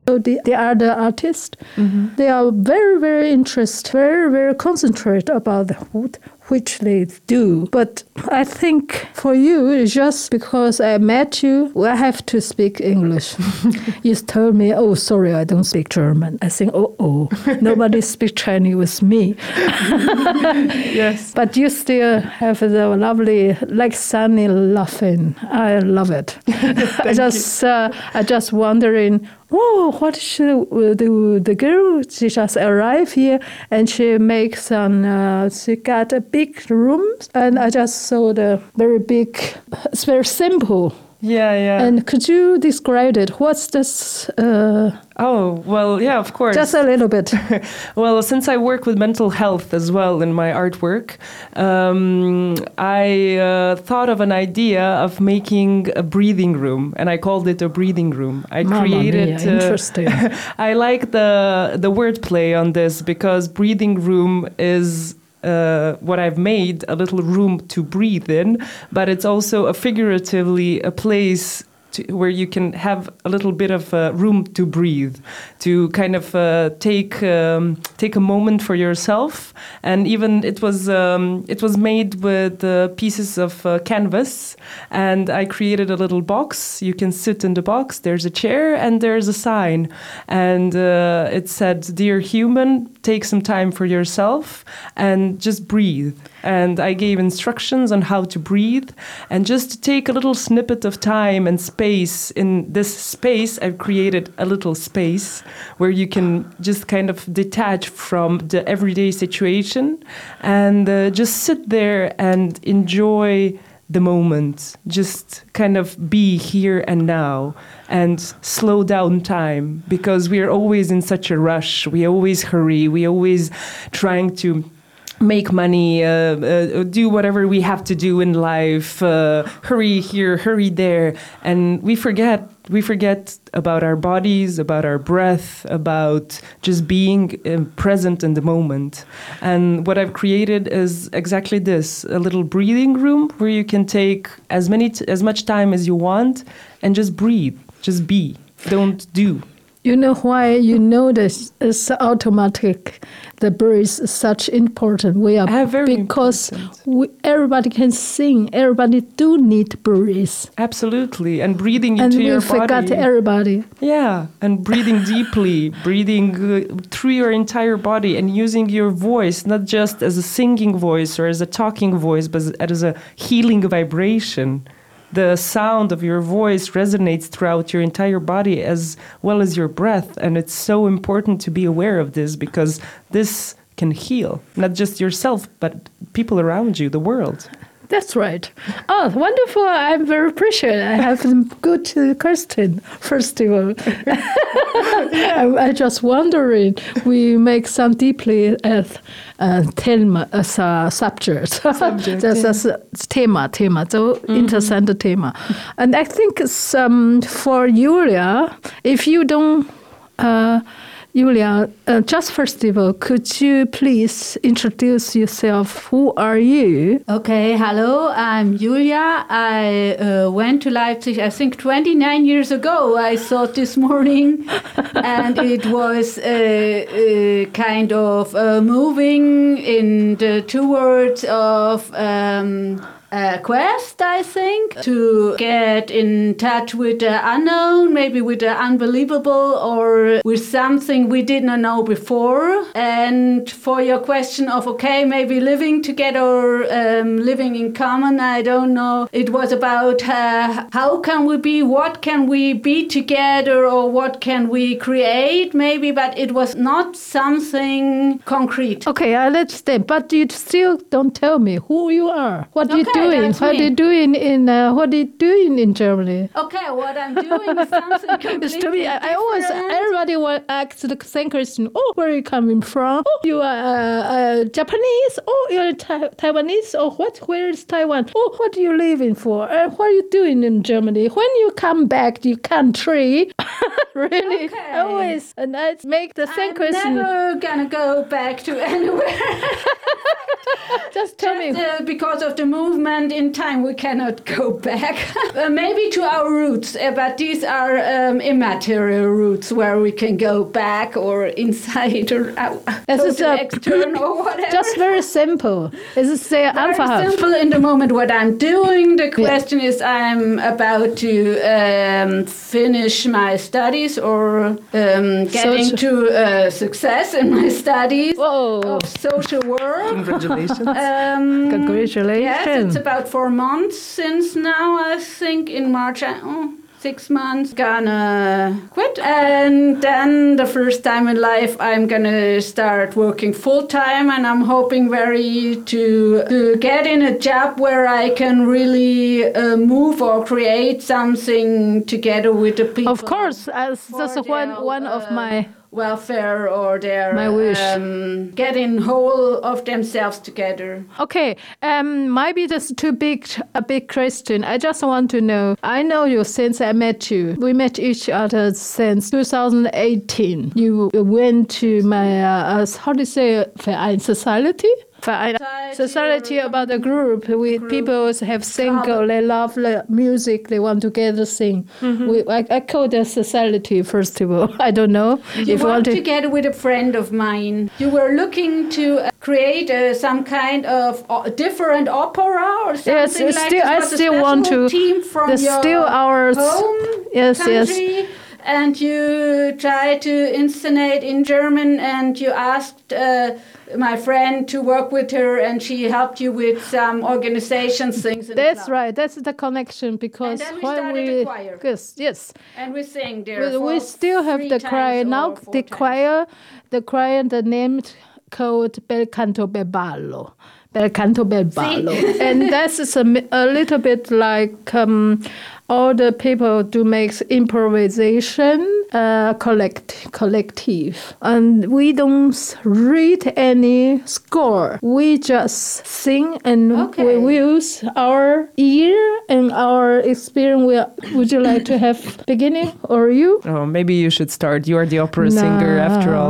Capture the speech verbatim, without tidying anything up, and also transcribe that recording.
So the, the other artists, mm-hmm. they are very, very interested, very, very concentrated about what which they do. But I think for you, just because I met you, I have to speak English. You told me, oh, sorry, I don't speak German. I think, oh, oh, nobody speaks Chinese with me. Yes. But you still have the lovely, like sunny laughing. I love it. I just, uh, I just wondering, oh, what should the the girl? She just arrived here and she makes some. Uh, she got a big room, and I just saw the very big. It's very simple. Yeah, yeah. And could you describe it? What's this? Uh, oh, well, yeah, of course. Just a little bit. Well, since I work with mental health as well in my artwork, um, I uh, thought of an idea of making a breathing room, and I called it a breathing room. I Mamma created. Mia, interesting. Uh, I like the the wordplay on this because breathing room is. Uh, what I've made, a little room to breathe in, but it's also a figuratively a place to, where you can have a little bit of uh, room to breathe, to kind of uh, take um, take a moment for yourself. And even it was um, it was made with uh, pieces of uh, canvas, and I created a little box. You can sit in the box. There's a chair and there's a sign, and uh, it said, "Dear human, take some time for yourself and just breathe." And I gave instructions on how to breathe, and just to take a little snippet of time and space. In this space, I've created a little space where you can just kind of detach from the everyday situation and uh, just sit there and enjoy the moment. Just kind of be here and now and slow down time, because we are always in such a rush. We always hurry. We always trying to make money, uh, uh, do whatever we have to do in life, uh, hurry here, hurry there. And we forget, we forget about our bodies, about our breath, about just being uh, present in the moment. And what I've created is exactly this, a little breathing room where you can take as many, t- as much time as you want and just breathe, just be, don't do. You know why you know this is automatic. The breath is such important. We are ah, very because important. We, everybody can sing. Everybody do need breath. Absolutely, and breathing and into your body. body. And we forgot everybody. Yeah, and breathing deeply, breathing uh, through your entire body, and using your voice not just as a singing voice or as a talking voice, but as a healing vibration. The sound of your voice resonates throughout your entire body as well as your breath. And it's so important to be aware of this, because this can heal, not just yourself, but people around you, the world. That's right. Oh, wonderful. I'm very appreciative. I have some good uh, question, first of all. I'm, I'm just wondering, we make some deeply as uh, thema, as a subject. Subject, Just yeah. as a thema, thema, so mm-hmm. interessant thema. And I think it's, um, for Julia, if you don't... Uh, Julia, uh, just first of all, could you please introduce yourself? Who are you? Okay, hello, I'm Julia. I uh, went to Leipzig, I think, twenty-nine years ago, I thought this morning. And it was a, a kind of uh, moving in the towards of... Um, A quest, I think, to get in touch with the unknown, maybe with the unbelievable, or with something we did not know before. And for your question of, okay, maybe living together or um, living in common, I don't know. It was about uh, how can we be, what can we be together, or what can we create, maybe, but it was not something concrete. Okay, I understand, but you still don't tell me who you are. What Okay. you doing? What are you doing in? Uh, what are you doing in Germany? Okay, what I'm doing is something completely It's to me, I, I always different. everybody will ask the same question. Oh, where are you coming from? Oh, you are uh, uh, Japanese. Oh, you're ta- Taiwanese. Oh, what? Where is Taiwan? Oh, what are you living for? Uh, what are you doing in Germany? When you come back to your country, really, Okay. always, and I make the same I'm question. never gonna go back to anywhere. Just tell Just, me. uh, because of the movement moment in time we cannot go back. uh, maybe to our roots, uh, but these are um, immaterial roots where we can go back or inside or out, Es ist total uh, external or whatever. just very simple. Es ist sehr Very einfach. simple in the moment what I'm doing. The question is I'm about to um, finish my studies or um, getting Social- to uh, success in my studies Whoa. of social work. Congratulations. Um, Congratulations. Yes, it's about four months since now, I think, in March. I, oh, six months. Gonna quit. And then the first time in life, I'm gonna start working full time. And I'm hoping very to, to get in a job where I can really uh, move or create something together with the people. Of course, as for that's one their, one of uh, my welfare or their My wish. Um, getting whole of themselves together. Okay, um, maybe that's too big a big question. I just want to know. I know you since I met you. We met each other since two thousand eighteen. You went to my uh, uh, how do you say Verein society? Verein society or about a group. We group. people have single. Club. They love the music. They want together sing. We I, I call the society first of all. I don't know You if you want worked to. together with a friend of mine. You were looking to uh, create uh, some kind of uh, different opera or something Yes, like it's still, this. I Was a still want special to. team from There's your still our home yes, yes. country, and you tried to inscenate in German, and you asked uh, my friend to work with her, and she helped you with some organization things. In the That's club. right. That's the connection because then we when started we a choir. yes, yes. And we sing there. We, we for still have three the times choir or now. four The times. choir, the choir, the name called Bel Canto Bel Ballo. Bel Canto Bel Ballo, and that's is a, mi- a little bit like um, all the people do make improvisation uh, collect collective, and we don't read any score. We just sing, and Okay. we use our ear and our experience. We- Would you like to have beginning or you? Oh, maybe you should start. You are the opera singer after No. all.